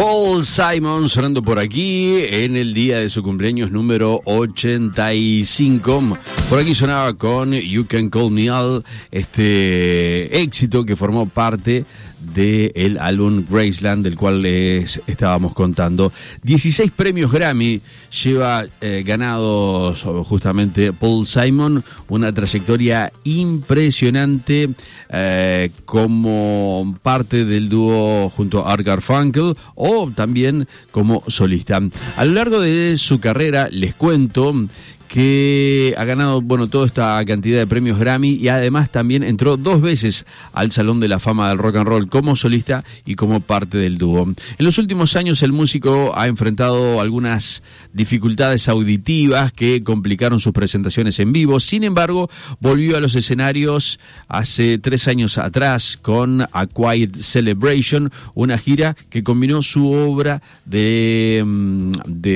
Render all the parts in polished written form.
Paul Simon sonando por aquí en el día de su cumpleaños número 85. Por aquí sonaba con You Can Call Me Al, este éxito que formó parte del álbum Graceland, del cual les estábamos contando. 16 premios Grammy lleva ganados justamente Paul Simon, una trayectoria impresionante como parte del dúo junto a Art Garfunkel o también como solista. A lo largo de su carrera, les cuento que ha ganado, toda esta cantidad de premios Grammy y además también entró 2 veces al Salón de la Fama del Rock and Roll como solista y como parte del dúo. En los últimos años el músico ha enfrentado algunas dificultades auditivas que complicaron sus presentaciones en vivo. Sin embargo, volvió a los escenarios hace 3 años atrás con A Quiet Celebration, una gira que combinó su obra del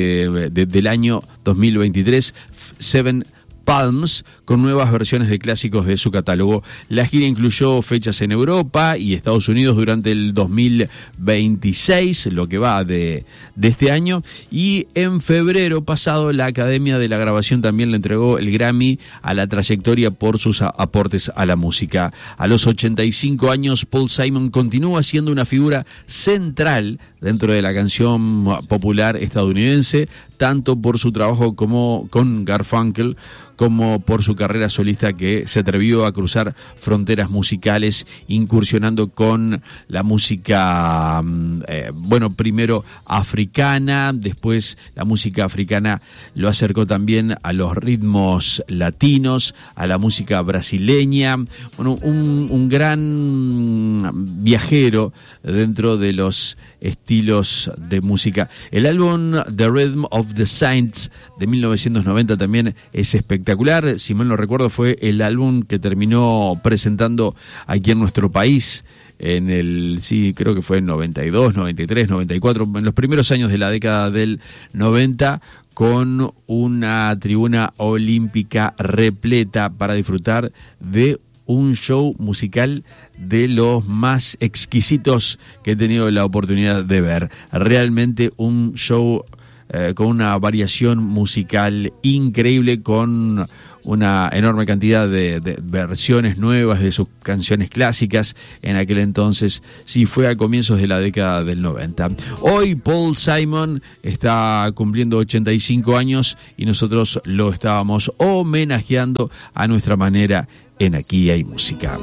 año 2023, Seven Palms, con nuevas versiones de clásicos de su catálogo. La gira incluyó fechas en Europa y Estados Unidos durante el 2026, lo que va de este año, y en febrero pasado la Academia de la Grabación también le entregó el Grammy a la trayectoria por sus aportes a la música. A los 85 años, Paul Simon continúa siendo una figura central dentro de la canción popular estadounidense, tanto por su trabajo como con Garfunkel, como por su carrera solista, que se atrevió a cruzar fronteras musicales, incursionando con la música, primero africana, después la música africana lo acercó también a los ritmos latinos, a la música brasileña, un gran viajero dentro de los estilos de música. El álbum The Rhythm of the Saints de 1990 también es espectacular. Si mal no recuerdo, fue el álbum que terminó presentando aquí en nuestro país creo que fue en 92, 93, 94, en los primeros años de la década del 90, con una tribuna olímpica repleta para disfrutar de un show musical de los más exquisitos que he tenido la oportunidad de ver. Realmente un show con una variación musical increíble, con una enorme cantidad de versiones nuevas de sus canciones clásicas en aquel entonces. Sí, fue a comienzos de la década del 90. Hoy Paul Simon está cumpliendo 85 años y nosotros lo estábamos homenajeando a nuestra manera en Aquí Hay Música.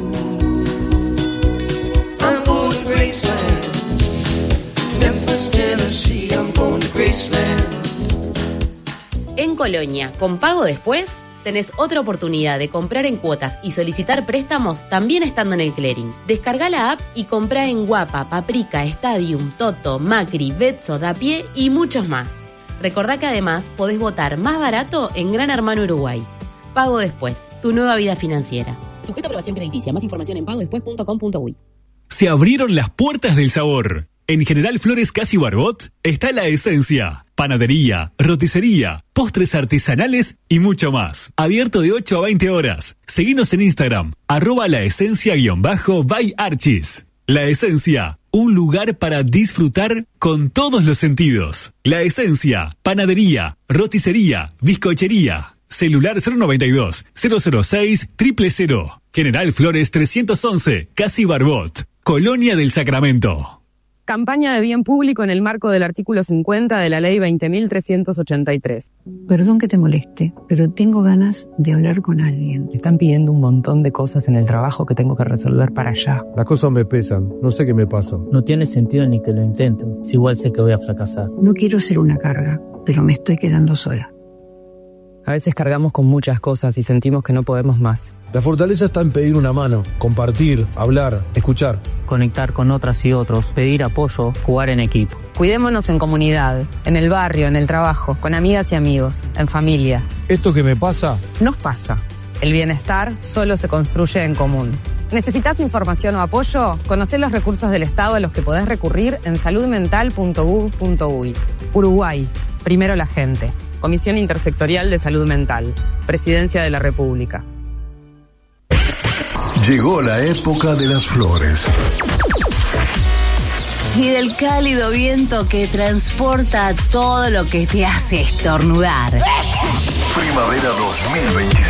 En Colonia, con pago después, tenés otra oportunidad de comprar en cuotas y solicitar préstamos también estando en el clearing. Descarga la app y comprá en Guapa, Paprika, Stadium, Toto, Macri, Betso, Dapié y muchos más. Recordá que además podés votar más barato en Gran Hermano Uruguay. Pago después, tu nueva vida financiera. Sujeto a aprobación crediticia. Más información en pagodespues.com.uy. Se abrieron las puertas del sabor. En General Flores Casi Barbot está La Esencia. Panadería, roticería, postres artesanales y mucho más. Abierto de 8 a 20 horas. Seguinos en Instagram, @laesencia_by Archis. La Esencia, un lugar para disfrutar con todos los sentidos. La Esencia, panadería, roticería, bizcochería. Celular 092-006-000. General Flores 311, Casi Barbot, Colonia del Sacramento. Campaña de bien público en el marco del artículo 50 de la ley 20.383. Perdón que te moleste, pero tengo ganas de hablar con alguien. Me están pidiendo un montón de cosas en el trabajo que tengo que resolver para allá. Las cosas me pesan, no sé qué me pasa. No tiene sentido ni que lo intento, si igual sé que voy a fracasar. No quiero ser una carga, pero me estoy quedando sola. A veces cargamos con muchas cosas y sentimos que no podemos más. La fortaleza está en pedir una mano, compartir, hablar, escuchar. Conectar con otras y otros, pedir apoyo, jugar en equipo. Cuidémonos en comunidad, en el barrio, en el trabajo, con amigas y amigos, en familia. Esto que me pasa, nos pasa. El bienestar solo se construye en común. ¿Necesitas información o apoyo? Conocé los recursos del Estado a los que podés recurrir en saludmental.gov.uy. Uruguay, primero la gente. Comisión Intersectorial de Salud Mental. Presidencia de la República. Llegó la época de las flores. y del cálido viento que transporta todo lo que te hace estornudar. Primavera 2026.